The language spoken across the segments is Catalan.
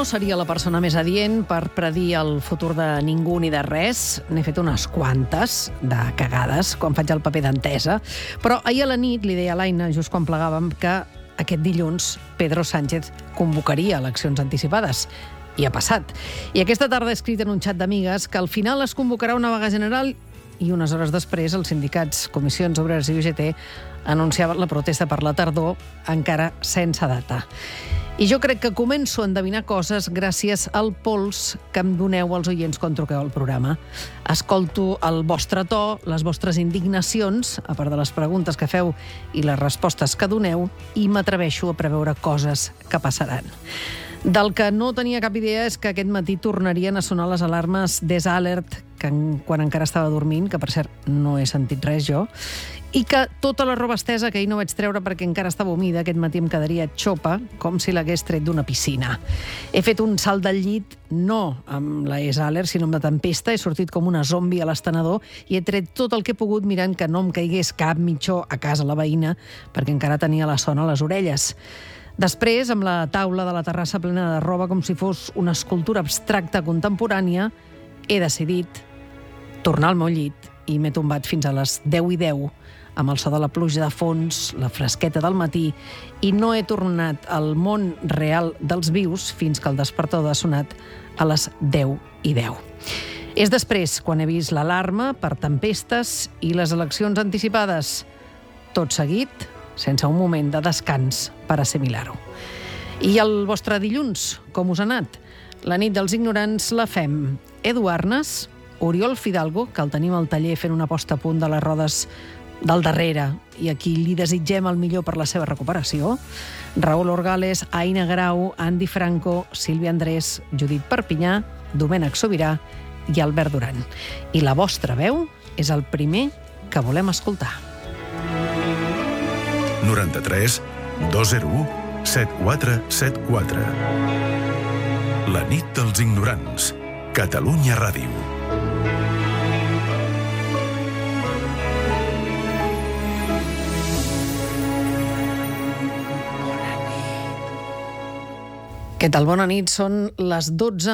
No seria la persona més adient per predir el futur de ningú ni de res. N'he fet unes quantes de cagades quan faig el paper d'entesa. Però ahir a la nit li deia a l'Aina, just quan plegàvem, que aquest dilluns Pedro Sánchez convocaria eleccions anticipades. I ha passat. I aquesta tarda he escrit en un xat d'amigues que al final es convocarà una vaga general i unes hores després els sindicats, Comissions Obreres i UGT anunciaven la protesta per la tardor, encara sense data. I jo crec que començo a endevinar coses gràcies al pols que em doneu als oients quan truqueu al programa. Escolto el vostre to, les vostres indignacions, a part de les preguntes que feu i les respostes que doneu, i m'atreveixo a preveure coses que passaran. Del que no tenia cap idea és que aquest matí tornarien a sonar les alarmes Desalert, quan encara estava dormint, que per cert no he sentit res jo, i que tota la roba estesa que ahir no vaig treure perquè encara estava humida, aquest matí em quedaria xopa, com si l'hagués tret d'una piscina. He fet un salt del llit, no amb la Desalert, sinó amb la tempesta, he sortit com una zombi a l'estenedor i he tret tot el que he pogut mirant que no em caigués cap mitjó a casa la veïna, perquè encara tenia la son a les orelles. Després, amb la taula de la terrassa plena de roba com si fos una escultura abstracta contemporània, he decidit tornar al meu llit i m'he tombat fins a les 10:10 amb el so de la pluja de fons, la fresqueta del matí, i no he tornat al món real dels vius fins que el despertador ha sonat a les 10:10. És després, quan he vist l'alarma per tempestes i les eleccions anticipades, tot seguit, sense un moment de descans per assimilar-ho. I el vostre dilluns, com us ha anat? La nit dels ignorants la fem Edu Arnes, Oriol Fidalgo, que el tenim al taller fent una posta a punt de les rodes del darrere i a qui li desitgem el millor per la seva recuperació, Raül Orgales, Aina Grau, Andy Franco, Sílvia Andrés, Judit Perpinyà, Domènec Sobirà i Albert Duran. I la vostra veu és el primer que volem escoltar. 93 201 7474. La nit dels ignorants. Catalunya Ràdio. Què tal? Bona nit. Són les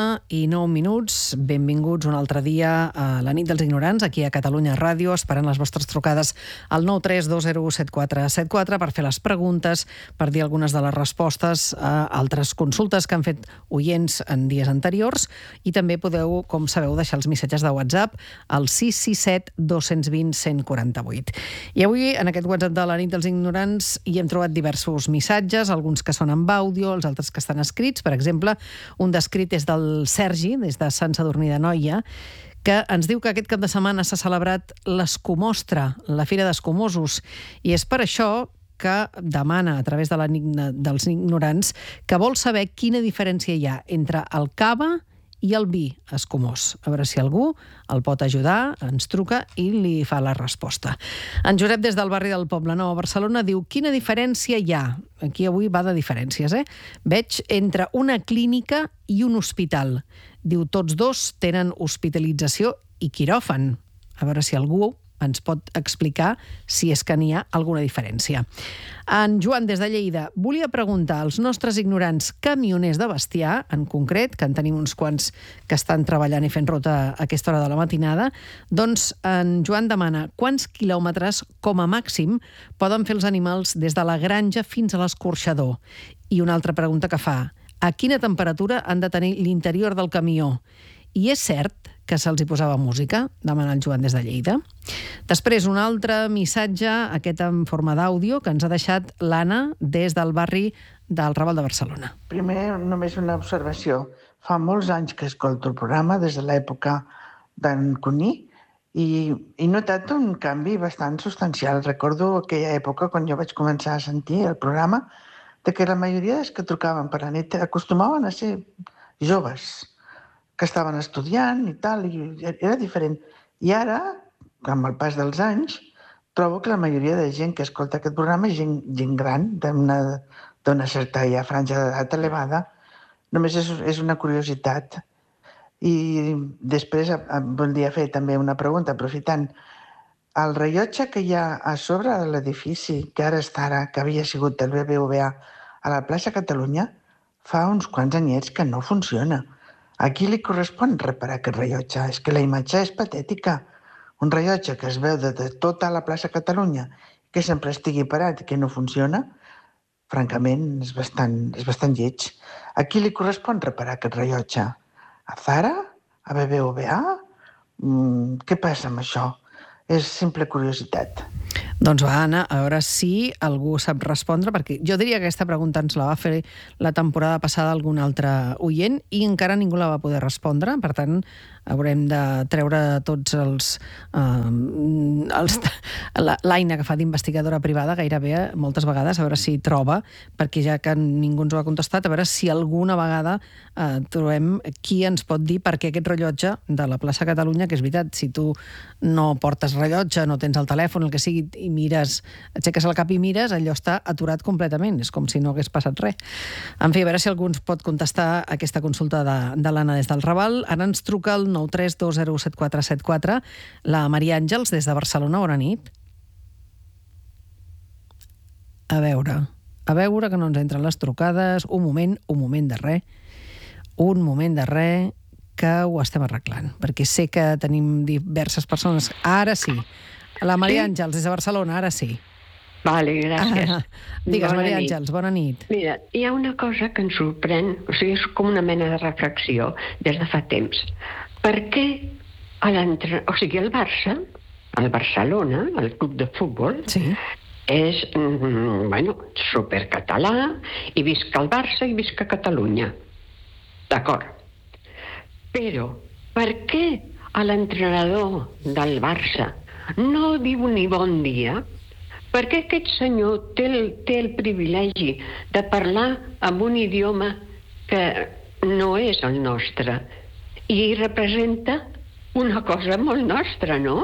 12:09. Benvinguts un altre dia a la nit dels ignorants, aquí a Catalunya Ràdio, esperant les vostres trucades al 93 201 7474 per fer les preguntes, per dir algunes de les respostes a altres consultes que han fet oients en dies anteriors, i també podeu, com sabeu, deixar els missatges de WhatsApp al 667 220 148. I avui, en aquest WhatsApp de la nit dels ignorants, hi hem trobat diversos missatges, alguns que són amb àudio, els altres que estan escrits. Per exemple, un d'escrit és del Sergi, des de Sant Sadurní d'Anoia, que ens diu que aquest cap de setmana s'ha celebrat l'Escumostra, la Fira d'Escumosos, i és per això que demana, a través de la nit dels ignorants, que vol saber quina diferència hi ha entre el cava i el vi escumós. A veure si algú el pot ajudar, ens truca i li fa la resposta. En Josep, des del barri del Poblenou a Barcelona, diu: quina diferència hi ha? Aquí avui va de diferències, veig entre una clínica i un hospital. Diu, tots dos tenen hospitalització i quiròfan. A veure si algú ens pot explicar si és que n'hi ha alguna diferència. En Joan, des de Lleida, volia preguntar als nostres ignorants camioners de bestiar, en concret, que en tenim uns quants que estan treballant i fent ruta a aquesta hora de la matinada, doncs en Joan demana quants quilòmetres, com a màxim, poden fer els animals des de la granja fins a l'escorxador. I una altra pregunta que fa: a quina temperatura han de tenir l'interior del camió? I és cert que se'ls hi posava música? Demana el Joan des de Lleida. Després, un altre missatge, aquest en forma d'àudio, que ens ha deixat l'Anna des del barri del Raval de Barcelona. Primer, només una observació. Fa molts anys que escolto el programa, des de l'època d'en Cuní, i he notat un canvi bastant substancial. Recordo aquella època, quan jo vaig començar a sentir el programa, de que la majoria dels que trucaven per la nit acostumaven a ser joves, que estaven estudiant i tal, i era diferent. I ara, amb el pas dels anys, trobo que la majoria de gent que escolta aquest programa és gent gran, d'una certa ja franja d'edat elevada. Només és una curiositat. I després voldria fer també una pregunta, aprofitant. El rellotge que hi ha a sobre de l'edifici, que ara està, que havia sigut el BBVA, a la plaça Catalunya, fa uns quants anyets que no funciona. A qui li correspon reparar aquest rellotge? És que la imatge és patètica. Un rellotge que es veu de tota la plaça Catalunya, que sempre estigui parat i que no funciona, francament, és bastant lleig. A qui li correspon reparar aquest rellotge? A Zara? A BBVA? Què passa amb això? És simple curiositat. Doncs va, Anna, a veure si algú sap respondre, perquè jo diria que aquesta pregunta ens la va fer la temporada passada algun altre oient i encara ningú la va poder respondre, per tant, haurem de treure tots l'Aina que fa d'investigadora privada gairebé moltes vegades, a veure si troba, perquè ja que ningú ens ho ha contestat, a veure si alguna vegada trobem qui ens pot dir per què aquest rellotge de la plaça Catalunya, que és veritat, si tu no portes rellotge, no tens el telèfon, el que sigui, i mires, aixeques el cap i mires, allò està aturat completament, és com si no hagués passat res. En fi, a veure si algú ens pot contestar aquesta consulta de l'Anna des del Raval. Ara ens truca el 932017474, la Maria Àngels, des de Barcelona. Bona nit. A veure que no ens entren les trucades. Un moment de res, que ho estem arreglant, perquè sé que tenim diverses persones. Ara sí. La Maria Àngels, des de Barcelona, ara sí. Vale, gràcies. Digues, Maria Àngels, bona nit. Mira, hi ha una cosa que ens sorprèn, o sigui, és com una mena de reflexió des de fa temps. Per què el Barça, el Barcelona, el club de futbol, és, supercatalà, i visca el Barça i visca Catalunya. D'acord. Però per què l'entrenador del Barça no diu ni bon dia? Perquè aquest senyor té el privilegi de parlar amb un idioma que no és el nostre i representa una cosa molt nostra, no?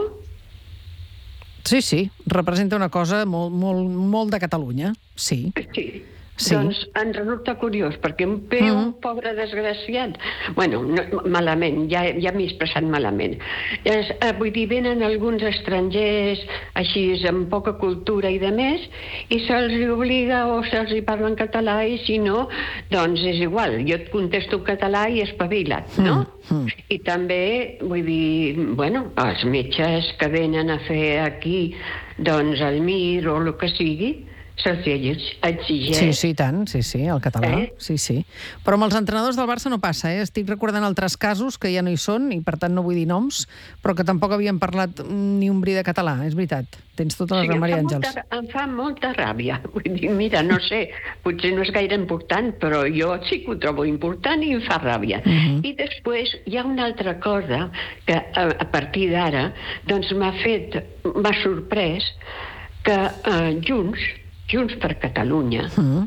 Sí, representa una cosa molt de Catalunya, sí. Sí. Doncs em resulta curiós, perquè un pobre desgraciat, malament, ja m'he expressat malament. Vull dir, venen alguns estrangers així amb poca cultura i de més, i se'ls obliga o se'ls parla en català, i si no, doncs és igual, jo et contesto en català i espavila't, no? I també, vull dir, els metges que venen a fer aquí, doncs el MIR o el que sigui, se'ls exigeix. Sí, tant, sí, el català, sí. Però amb els entrenadors del Barça no passa, Estic recordant altres casos que ja no hi són, i per tant no vull dir noms, però que tampoc havien parlat ni un bri de català, és veritat. Tens tota la Maria Àngels. Em fa molta ràbia. Vull dir, mira, no sé, potser no és gaire important, però jo sí que ho trobo important i em fa ràbia. I després hi ha una altra cosa que a partir d'ara doncs m'ha sorprès que Junts per Catalunya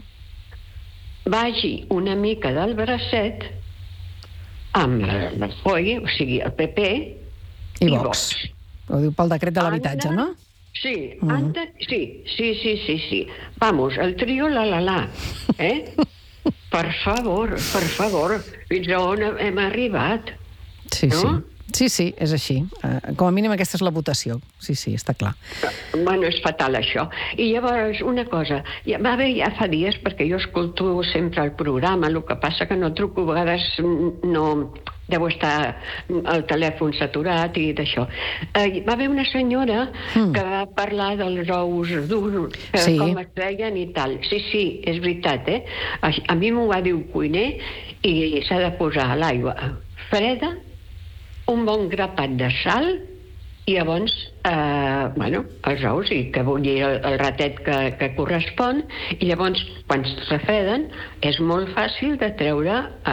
vagi una mica del bracet amb el PSOE, o sigui, el PP i Vox. Ho diu pel decret de l'habitatge, no? Sí, sí. Vamos, el trio la. Per favor, fins a on hem arribat? Sí. Sí, és així. Com a mínim aquesta és la votació. Sí, està clar. És fatal això. I llavors, una cosa, va haver ja fa dies, perquè jo escolto sempre el programa, el que passa que no truco, a vegades no deu estar el telèfon saturat i d'això. Va haver una senyora que va parlar dels ous durs, com es feien i tal. Sí, és veritat, A mi m'ho va dir un cuiner i s'ha de posar l'aigua freda, un bon grapat de sal i llavors, els ous, i que vulgui el ratet que correspon, i llavors, quan es refreden, és molt fàcil de treure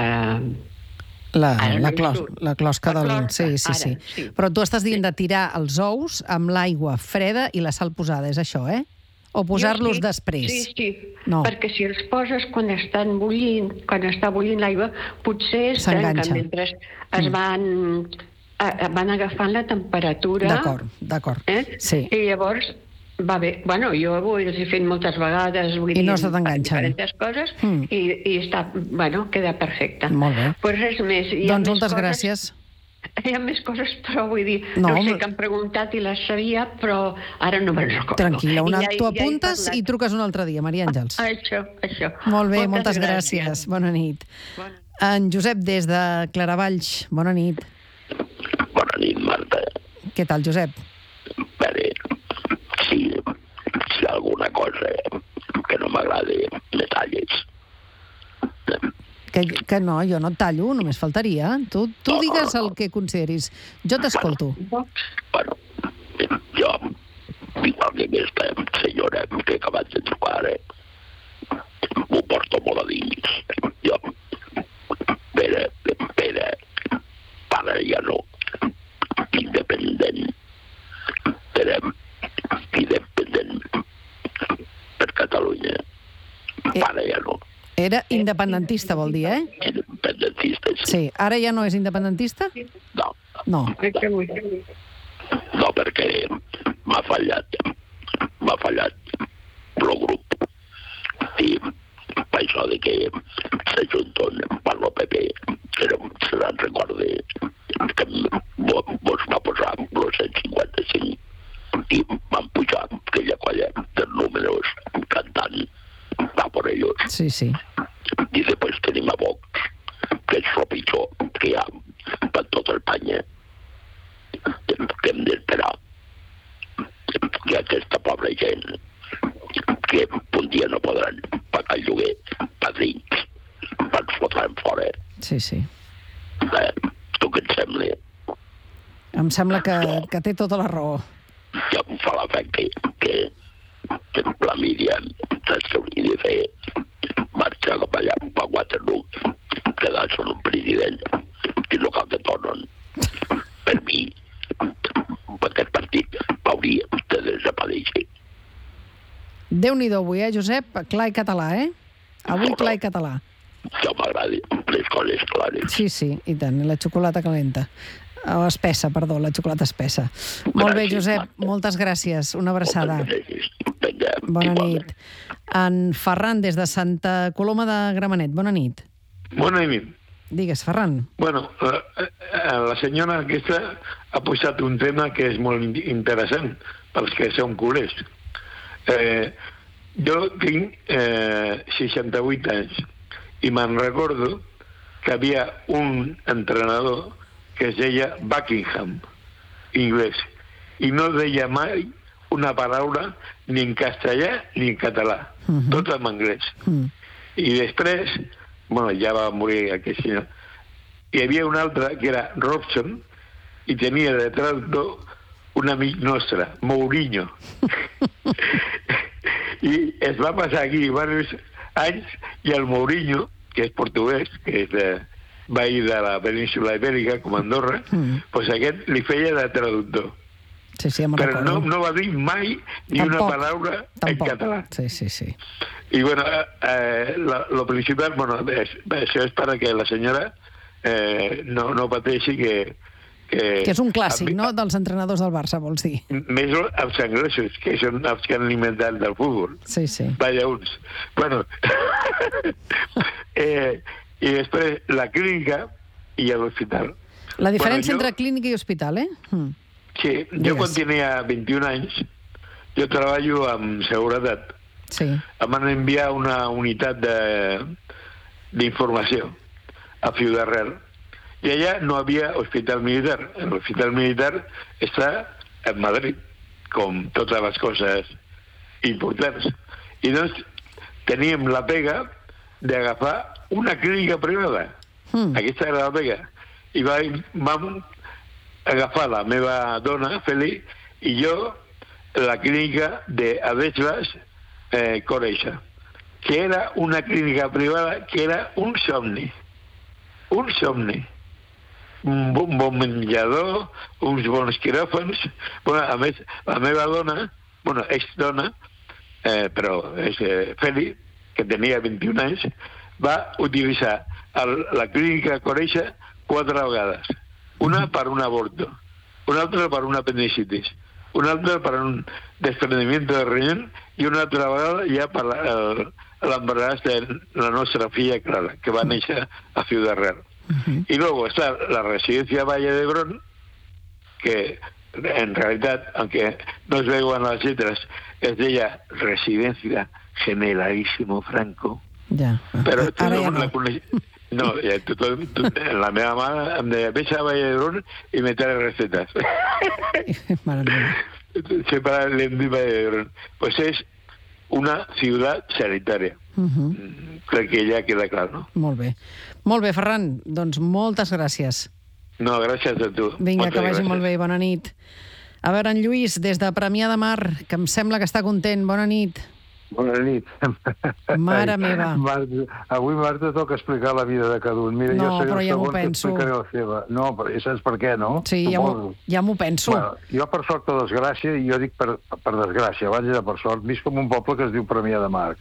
la closca del... Sí. Però tu estàs dient de tirar els ous amb l'aigua freda i la sal posada, és això, O posar-los després? Sí, perquè si els poses quan està bullint l'aigua, potser es trenquen mentre es van agafant la temperatura. D'acord. Sí. I llavors va bé. Jo els he fet moltes vegades, i no estat enganxant. Diferents coses, i està, queda perfecte. Molt bé. Pues res més. Doncs moltes gràcies. hi ha més coses, però vull dir, No, no sé que han preguntat i les sabia, però ara no me'n recordo. Tranquil·la, t'ho apuntes i truques un altre dia, Maria Àngels. Això. Molt bé, moltes gràcies. Bona nit. En Josep, des de Claravalls, bona nit. Bona nit, Marta. Què tal, Josep? Bé, si alguna cosa que no m'agradi, me tallis. Que no, jo no et tallo, només faltaria. Tu digues el que consideris. Jo t'escolto. Bueno, jo, igual que aquesta senyora que he acabat de trucar, m'ho porto molt a dins. Jo, Pere, pare ja no, independent. Serem independent per Catalunya. Pare ja no. Era independentista, vol dir, Independentista, sí. Sí. Ara ja no és independentista? No. No. No, perquè m'ha fallat el grup. I per això de que s'ajunten per l'OPP, que no se n'en recorda, que mos va posar el 155 i van pujar aquella colla de números cantant va por ellos. Sí. I després tenim a Vox, que és el pitjor que hi ha per tota Espanya. Que hem d'esperar que aquesta pobra gent que un dia no podran pagar el lloguer, padrins, ens fotran fora. Sí. Tu què et sembla? Em sembla que té tota la raó. Ja em fa l'efecte que la Míriam s'hauria de fer marxar cap allà per Waterloo, quedar-se en un president i no cal que tornen. Per mi, aquest partit hauria de desaparèixer. Déu-n'hi-do avui, Josep? Clar i català, Avui clar i català. Ja m'agrada les coses clares. Sí, i tant, la xocolata calenta. O espessa, perdó, la xocolata espessa. Molt bé, Josep, moltes gràcies. Una abraçada. Bona nit. En Ferran, des de Santa Coloma de Gramenet. Bona nit. Bona nit. Digues, Ferran. Bueno, la senyora aquesta ha posat un tema que és molt interessant pels que som culers. Jo tinc 68 anys i me'n recordo que hi havia un entrenador que es deia Buckingham, inglès, i no deia mai una paraula ni en castellà ni en català, tot en anglès. I després, bueno, ja va morir aquest senyor, hi havia un altre que era Robson i tenia de traductor un amic nostre, Mourinho. I es va passar aquí diversos anys i el Mourinho, que és portuguès, que és veí de la península ibèrica, com Andorra, doncs aquest li feia de traductor. Sí, però no va dir mai ni una paraula en català. Sí. I bueno, lo principal, bueno, això és perquè la senyora no pateixi que és un clàssic, no?, dels entrenadors del Barça, vols dir. Més els anglesos, que són els que han alimentat del futbol. Sí. Vaya uns. Bueno, i després la clínica i l'hospital. La diferència entre clínica i hospital, Sí, jo quan tenia 21 anys, jo treballo amb seguretat. Sí. Em van enviar una unitat d'informació a Ciudad Real. I allà no havia hospital militar. L'hospital militar està en Madrid, com totes les coses importants. I doncs teníem la pega d'agafar una clínica privada. Aquesta era la pega. I vam agafar la meva dona, Feli, i jo la clínica d'Adeslas Coreixa, que era una clínica privada que era un somni. Un somni. Un bon menjador, uns bons quiròfans. Bueno, a més, la meva dona, ex-dona, però és Feli, que tenia 21 anys, va utilitzar la clínica Coreixa 4 vegades. Una per un aborto, una altra per una apendicitis, una altra per un desprendimiento de riñón i una altra vegada ja per l'embaràs de la nostra filla Clara, que va néixer a Ciudad Real. Y luego está la residencia Valle d'Hebron, que en realidad, aunque no se vean las letras, es de ella Residencia Generalísimo Franco. Ja. Però tu Ara no ja no. la coneix... No, ja, la meva mare em deia, vés a Valle d'Hebron i me trae recetas. Mare meva. Siempre le digo Valle d'Hebron. Pues es una ciudad sanitaria. Crec que ja queda clar, no? Molt bé. Molt bé, Ferran. Doncs moltes gràcies. No, gràcies a tu. Vinga, Moltes que vagi gràcies. molt bé. Bona nit. A veure, en Lluís, des de Premià de Mar, que em sembla que està content. Bona nit. Bona nit. Mare meva. Avui, Marta, toca explicar la vida de cada un. Mira, No, jo seré però el ja m'ho segon que penso. explicaré la seva. No, però saps per què, no? Sí, ja m'ho penso. Bueno, jo, per sort o desgràcia, i jo dic per desgràcia, abans era per sort, visc en un poble que es diu Premià de Mar.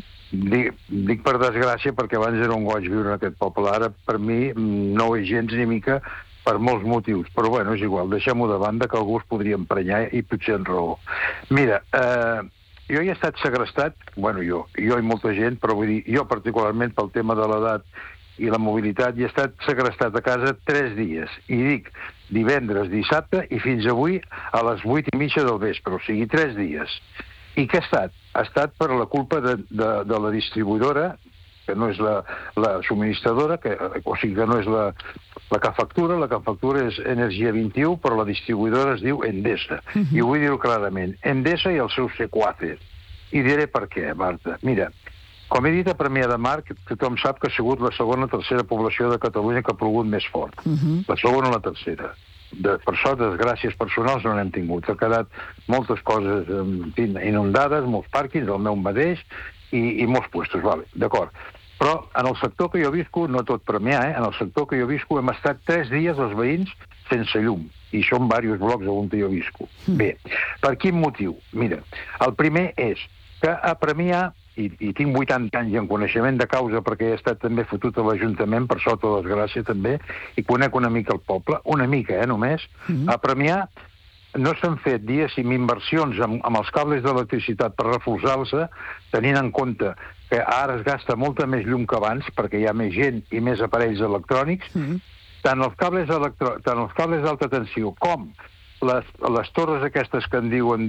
Dic per desgràcia perquè abans era un goig viure en aquest poble. Ara, per mi, no ho és gens ni mica per molts motius. Però, bueno, és igual, deixem-ho de banda, que algú es podria emprenyar i potser en raó. Mira, jo he estat segrestat, bueno, jo i molta gent, però vull dir, jo particularment pel tema de l'edat i la mobilitat, he estat segrestat a casa 3 dies. I dic divendres, dissabte i fins avui a les 8:30 del vespre, o sigui, 3 dies. I què ha estat? Ha estat per la culpa de la distribuïdora, que no és la subministradora, o sigui que no és la que factura és Energia 21, però la distribuïdora es diu Endesa. I vull dir-ho clarament, Endesa i els seus sequaces. I diré per què, Marta. Mira, com he dit a Premià de Mar, tothom sap que ha sigut la segona o tercera població de Catalunya que ha plogut més fort. La segona o la tercera. Per sort, desgràcies personals no n'hem tingut. Ha quedat moltes coses inundades, molts pàrquings, el meu mateix, i molts puestos, vale, d'acord. Però en el sector que jo visco, no tot Premià, en el sector que jo visco hem estat 3 dies els veïns sense llum, i són diversos blocs on jo visco. Bé, per quin motiu? Mira, el primer és que a Premià, i tinc 80 anys en coneixement de causa perquè he estat també fotut a l'Ajuntament, per sort o desgràcia també, i conec una mica el poble, una mica, només, a Premià no s'han fet, diguéssim, inversions amb els cables d'electricitat per reforçar-se, tenint en compte que ara es gasta molta més llum que abans, perquè hi ha més gent i més aparells electrònics, tant els cables d'alta tensió com les torres aquestes que en diuen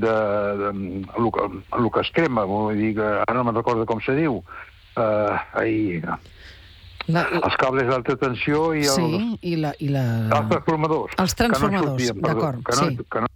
el que es crema, vull dir que ara no me'n recordo com se diu, els cables d'alta tensió i els... Sí, i els transformadors. Els transformadors, d'acord, sí.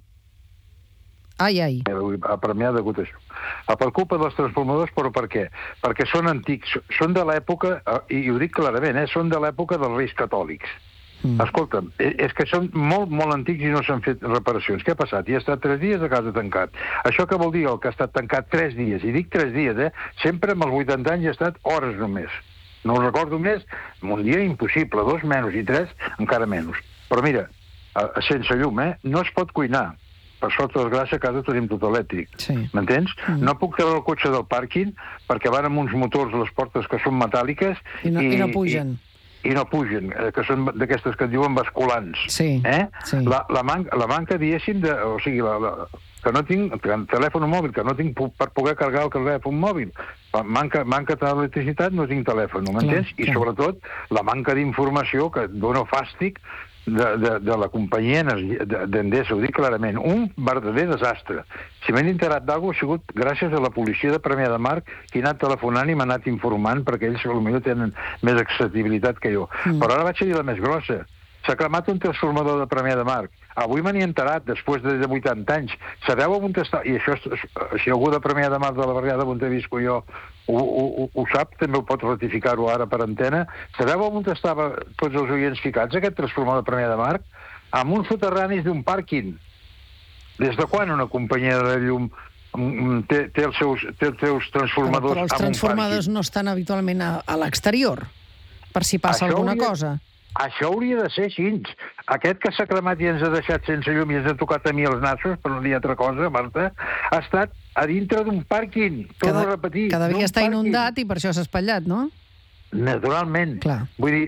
Ai. A Premià ha degut això. Per culpa dels transformadors, però per què? Perquè són antics, són de l'època, i ho dic clarament, són de l'època dels Reis Catòlics. Escolta'm, és que són molt, molt antics i no s'han fet reparacions. Què ha passat? I ha estat 3 dies a casa tancat. Això què vol dir el que ha estat tancat 3 dies? I dic 3 dies, Sempre amb els 80 anys ha estat hores només. No ho recordo més, un dia impossible, 2 menys i 3 encara menys. Però mira, sense llum, no es pot cuinar. Per sort o desgràcia a casa tenim tot elèctric. M'entens? No puc treure el cotxe del pàrquing perquè van amb uns motors les portes que són metàl·liques i no pugen. I no pugen, que són d'aquestes que et diuen basculants. Sí. La manca, diguéssim, o sigui, que no tinc telèfon mòbil, que no tinc per poder cargar el telèfon mòbil. Manca d'electricitat, no tinc telèfon, m'entens? I sobretot la manca d'informació que dona fàstic de la companyia d'Endesa, ho dic clarament, un verdader desastre. Si m'he enterat d'alguna cosa ha sigut gràcies a la policia de Premià de Mar, que he anat telefonant i m'ha anat informant, perquè ells potser tenen més accessibilitat que jo. Però ara vaig a dir la més grossa. S'ha cremat un transformador de Premià de Mar. Avui me n'he enterat, després de 80 anys. Sabeu on està? I això, si algú de Premià de Mar de la barriada on he viscut jo ho sap, també ho pot ratificar-ho ara per antena. Sabeu on estava tots els oients ficats, aquest transformador de Premià de Mar? Amb uns soterranis d'un pàrquing. Des de quan una companyia de llum té els seus transformadors però els amb un transformadors no estan habitualment a l'exterior, per si passa alguna cosa. Això hauria de ser així. Aquest que s'ha cremat i ens ha deixat sense llum i ens ha tocat a mi els nassos, per no dir altra cosa, Marta, ha estat a dintre d'un pàrquing. Torno a repetir. Que devia estar inundat i per això s'ha espatllat, no? Naturalment. Clar. Vull dir,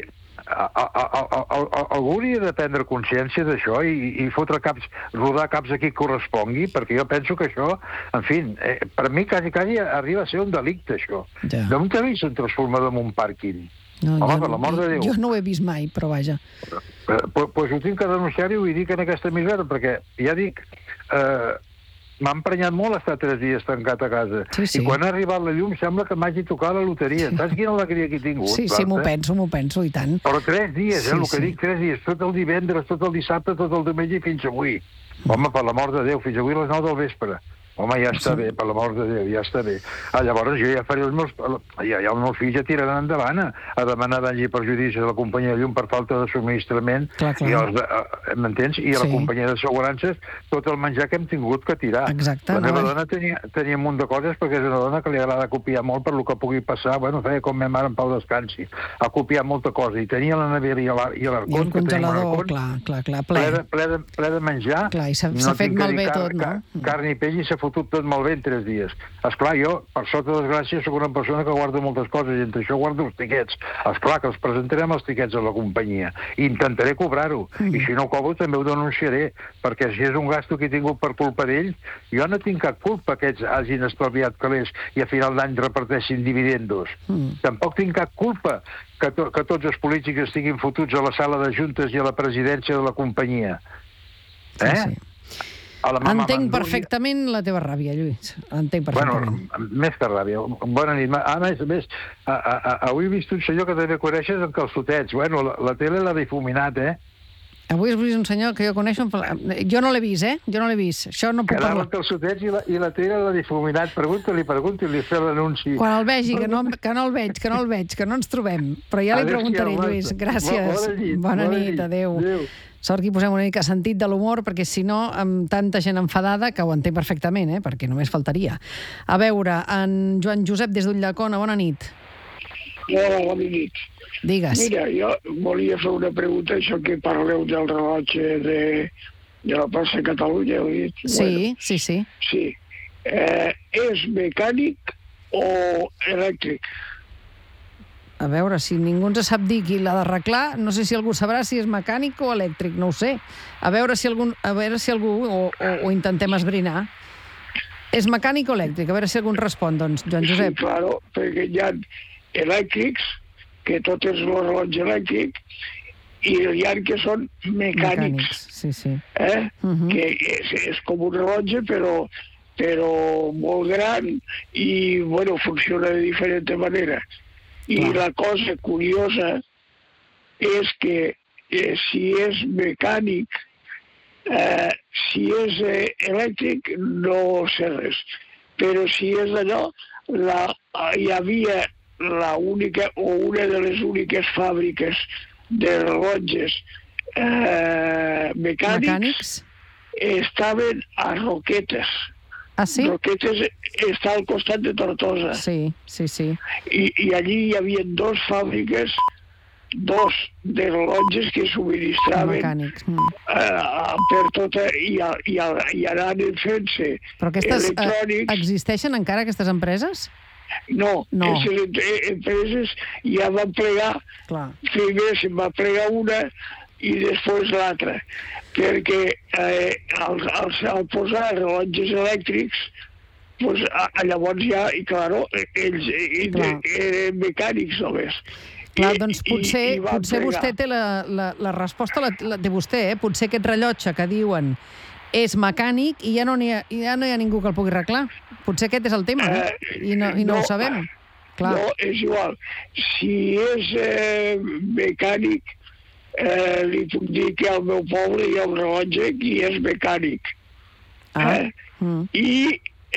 algú hauria de prendre consciència d'això i fotre caps, rodar caps a qui correspongui, perquè jo penso que això, en fi, per mi quasi arriba a ser un delicte, això. Ja. D'on t'ha vist un transformador en un pàrquing? Home, per l'amor de Déu. Jo no ho he vist mai, però vaja. Pues ho tinc que denunciar i ho dic en aquesta emissora, perquè ja dic, m'ha emprenyat molt estar 3 dies tancat a casa. Sí. I quan ha arribat la llum sembla que m'hagi tocat la loteria. Saps quina alegria que he tingut? Sí, m'ho penso, i tant. Però 3 dies, el que dic, 3 dies. Tot el divendres, tot el dissabte, tot el diumenge i fins avui. Home, per l'amor de Déu, fins avui a les 9 del vespre. Home, ja està bé, per l'amor de Déu, ja està bé. Llavors jo ja faré els meus... Ja els meus fills ja tiraran endavant a demanar danys i perjudicis a la companyia de llum per falta de subministrament. Clar. M'entens? I a la companyia d'assegurances tot el menjar que hem tingut que tirar. Exacte. La meva dona tenia un munt de coses perquè és una dona que li agrada copiar molt per lo que pugui passar. Bueno, feia com ma mare en Pau descansi. Ha copiat molta cosa. I tenia la nevera i l'arcón. I el congelador, clar, ple de menjar. Clar, i s'ha fet malbé tot, no? Carn i pell i s'ha fotut tot molt bé en 3 dies. Esclar, jo, per sort de desgràcia, sóc una persona que guarda moltes coses i entre això guardo els tiquets. Esclar, que els presentarem els tiquets a la companyia. I intentaré cobrar-ho. I si no ho cobro també ho denunciaré, perquè si és un gasto que he tingut per culpa d'ells, jo no tinc cap culpa que ells hagin estalviat calés i a final d'any reparteixin dividendos. Tampoc tinc cap culpa que tots els polítics estiguin fotuts a la sala de juntes i a la presidència de la companyia. Sí. Entenc perfectament la teva ràbia, Lluís. Entenc perfectament. Bueno, més que ràbia. Bona nit. A més, avui he vist un senyor que també coneixes en calçotets. Bueno, la tele l'ha difuminat, Avui has vist un senyor que jo coneixo... Jo no l'he vist, Jo no l'he vist. Això no puc parlar. Quedava en calçotets i la tele l'ha difuminat. Pregunti-li, fer l'anunci. Quan el vegi, que no el veig, que no ens trobem. Però ja li preguntaré, Lluís. Gràcies. Bona nit, adéu. Sort que hi posem una mica sentit de l'humor, perquè si no, amb tanta gent enfadada, que ho entenc perfectament, perquè només faltaria. A veure, en Joan Josep des d'Ulldecona, bona nit. Hola, bona nit. Digues. Mira, jo volia fer una pregunta, això que parleu del rellotge de la plaça Catalunya, heu dit? Sí. Sí. És mecànic o elèctric? A veure, si ningú ens sap dir qui l'ha d'arreglar, no sé si algú sabrà si és mecànic o elèctric, no ho sé. A veure si algú ho intentem esbrinar. És mecànic o elèctric? A veure si algú ens respon, doncs, Joan Josep. Sí, claro, perquè hi ha elèctrics, que tot és el rellotge elèctric, i hi ha que són mecànics. Sí. Que és com un rellotge, però molt gran i, bueno, funciona de diferent manera. I la cosa curiosa és que si és mecànic, si és elèctric, no sé res. Però si és allò, hi havia l'única o una de les úniques fàbriques de rellotges mecànics estaven a Roquetes. Ah, sí? Roquetes està al costat de Tortosa. Sí. I allí hi havia 2 fàbriques, 2 de rellotges que subministraven per tota... I anaven fent-se Però aquestes existeixen encara, aquestes empreses? No. Aquestes empreses ja van plegar. Primer se'n va plegar una i després l'altra, perquè al posar rellotges elèctrics, llavors ja, i clar, ells eren mecànics només. Clar, doncs potser vostè té la resposta, la té vostè, Potser aquest rellotge que diuen és mecànic i ja no hi ha ningú que el pugui arreglar. Potser aquest és el tema, i no ho sabem. No, és igual. Si és mecànic, li puc dir que al meu poble hi ha un rellotge que és mecànic. I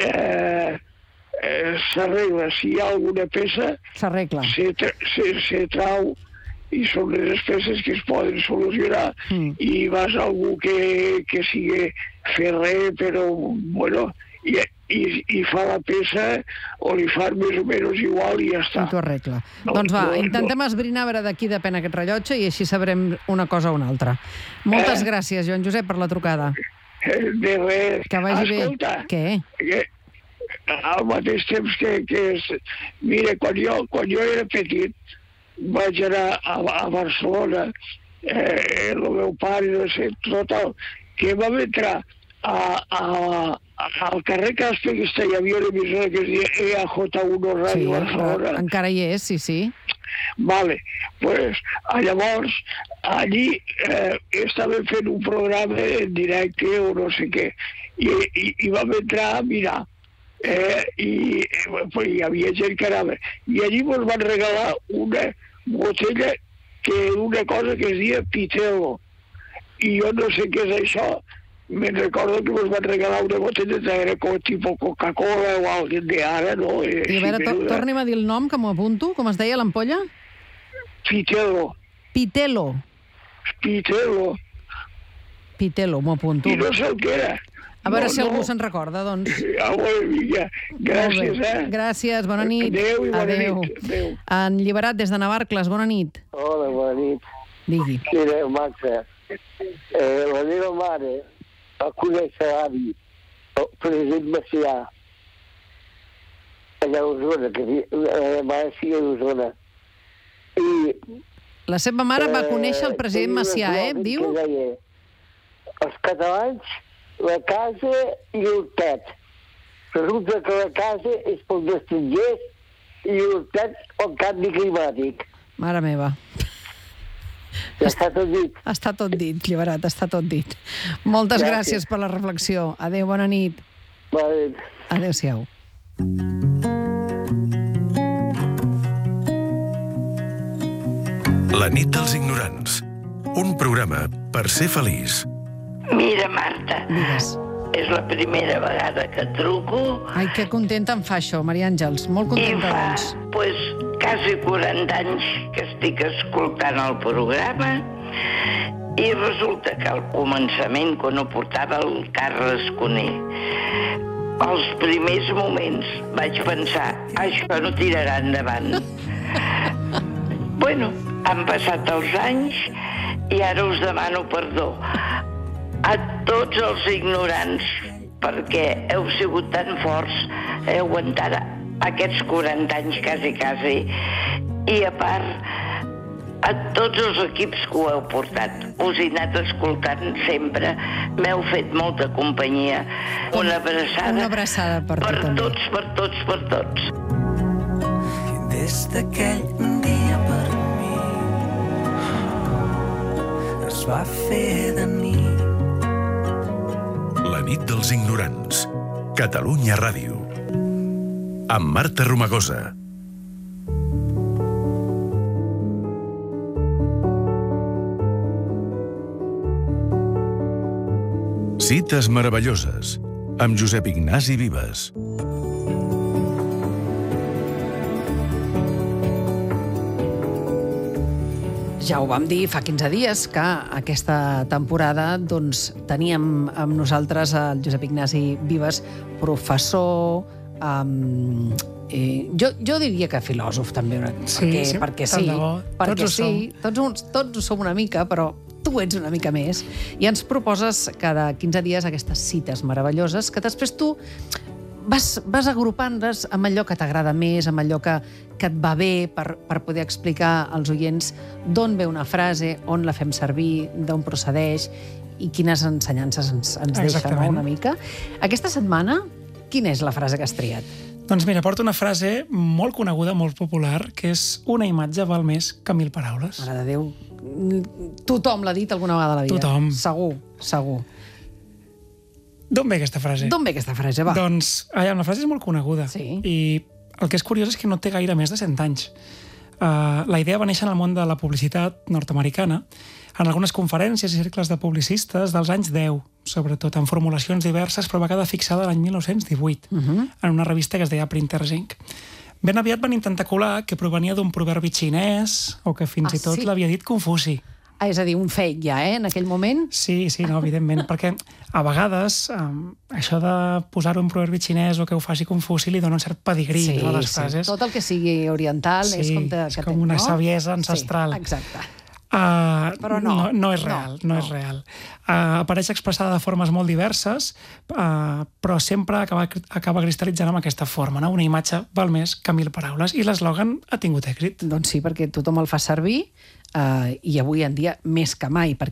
s'arregla. Si hi ha alguna peça, se trau, i són les peces que es poden solucionar. I vas a algú que sigui ferrer, però, bueno, i fa la peça o li fa més o menys igual i ja està. I t'ho arregla. Doncs va, intentem esbrinar a veure de qui depèn aquest rellotge i així sabrem una cosa o una altra. Moltes gràcies, Joan Josep, per la trucada. De res. Que vagi bé. Escolta, què? Al mateix temps que mira, quan jo era petit vaig anar a Barcelona, el meu pare, no sé, total, que vam entrar a al carrer Castellista hi havia una emissora que es deia EAJ1 Ràdio Barcelona. Encara hi és, sí. Vale, pues llavors allí estaven fent un programa en directe o no sé què i vam entrar a mirar i hi havia gent que anava i allí ens van regalar una botella que era una cosa que es deia Pitelo i jo no sé què és això. Me'n recordo que ens van regalar una botella era com tipus Coca-Cola o alguna de ara, no? I a veure, torni'm a dir el nom, que m'ho apunto. Com es deia l'ampolla? Pitelo. Pitelo, m'ho apunto. I no sé el que era. A veure si algú se'n recorda, doncs. Vinga. Gràcies, Gràcies, bona nit. Adéu i bona nit. Adéu. En Lliberat, des de Navarcles, bona nit. Hola, bona nit. Digui. Mira, Maxa, la meva mare va conèixer l'avi, el president Macià, allà a Osona, que la mare sí a Osona. La seva mare va conèixer el president Macià, diu? Que deia, els catalans, la casa i el tet. Resulta que la casa és pels estrangers i el tet pel canvi climàtic. Mare meva. Està tot dit. Està tot dit, Lliberat, està tot dit. Moltes gràcies per la reflexió. Adéu, bona nit. Vale. Adéu-siau. La nit dels ignorants. Un programa per ser feliç. Mira, Marta, Digues. és la primera vegada que truco Ai, que contenta em fa això, Maria Àngels. Molt i contenta, fa, doncs. quasi 40 anys que estic escoltant el programa i resulta que al començament, quan ho portava el Carles Cuné, als primers moments vaig pensar, això no tirarà endavant. Bueno, han passat els anys i ara us demano perdó a tots els ignorants perquè heu sigut tan forts, heu aguantat aquests 40 anys quasi i a part a tots els equips que ho heu portat. Us he anat escoltant sempre, m'heu fet molta companyia. Una abraçada per tu també. Per tots. Des d'aquell dia per mi es va fer de nit. La nit dels ignorants. Catalunya Ràdio. Amb Marta Romagosa. Cites meravelloses. Amb Josep Ignasi Vives. Ja ho vam dir fa 15 dies, que aquesta temporada doncs, teníem amb nosaltres el Josep Ignasi Vives, professor, jo diria que filòsof també, perquè tots ho som una mica, però tu ets una mica més, i ens proposes cada 15 dies aquestes cites meravelloses que després tu vas agrupant-les amb allò que t'agrada més, amb allò que et va bé per poder explicar als oients d'on ve una frase, on la fem servir, d'on procedeix i quines ensenyances ens deixa, no, una mica. Aquesta setmana, quina és la frase que has triat? Doncs mira, porto una frase molt coneguda, molt popular, que és una imatge val més que 1000 paraules. Mare de Déu, tothom l'ha dit alguna vegada a la vida. Tothom. Segur. D'on ve aquesta frase? Va. Doncs, la frase és molt coneguda. Sí. I el que és curiós és que no té gaire més de 100 anys. La idea va néixer en el món de la publicitat nord-americana, en algunes conferències i cercles de publicistes dels anys 10, sobretot en formulacions diverses, però va quedar fixada l'any 1918, en una revista que es deia Printers Inc. Ben aviat van intentar colar que provenia d'un proverbi xinès o que fins i tot l'havia dit Confuci. És a dir, un fake ja, en aquell moment? Sí, no, evidentment, perquè a vegades això de posar-ho en proverbi xinès o que ho faci Confuci li dona un cert pedigrí a les frases. Tot el que sigui oriental és com una saviesa ancestral. Sí, exacte. Però no és real, no és real. Apareix expressada de formes molt diverses, però sempre acaba cristal·litzant amb aquesta forma, no? Una imatge val més que 1000 paraules, i l'eslògan ha tingut èxit. Doncs sí, perquè tothom el fa servir, i avui en dia més que mai, perquè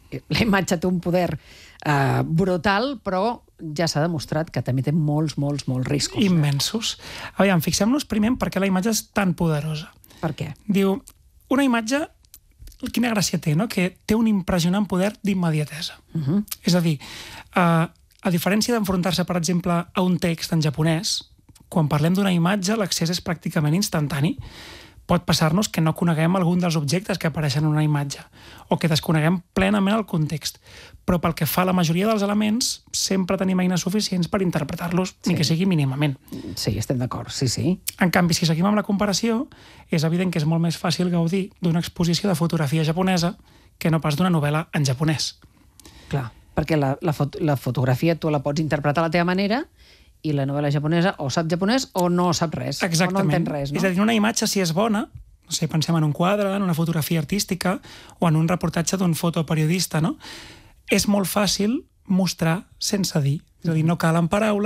la imatge té un poder brutal, però ja s'ha demostrat que també té molts riscos. Immensos. Aviam, fixem-nos primer en per què la imatge és tan poderosa. Per què? Diu, una imatge, quina gràcia té, no? Que té un impressionant poder d'immediatesa. És a dir, a diferència d'enfrontar-se, per exemple, a un text en japonès, quan parlem d'una imatge, l'accés és pràcticament instantani. Pot passar-nos que no coneguem algun dels objectes que apareixen en una imatge o que desconeguem plenament el context. Però pel que fa a la majoria dels elements, sempre tenim eines suficients per interpretar-los, ni que sigui mínimament. Sí, estem d'acord, sí. En canvi, si seguim amb la comparació, és evident que és molt més fàcil gaudir d'una exposició de fotografia japonesa que no pas d'una novel·la en japonès. Clar, perquè la fotografia tu la pots interpretar a la teva manera i la novel·la japonesa o sap japonès o no sap res, exactament. O no entén res. No? És a dir, una imatge, si és bona, no sé, pensem en un quadre, en una fotografia artística o en un reportatge d'un fotoperiodista, no? És molt fàcil mostrar sense dir. És a dir, no calen paraules,